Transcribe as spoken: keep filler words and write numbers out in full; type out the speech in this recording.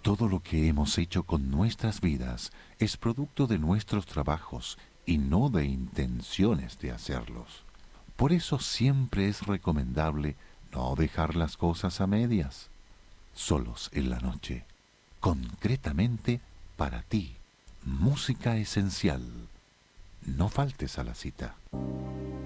Todo lo que hemos hecho con nuestras vidas es producto de nuestros trabajos y no de intenciones de hacerlos. Por eso siempre es recomendable no dejar las cosas a medias, solos en la noche. Concretamente para ti, música esencial. No faltes a la cita.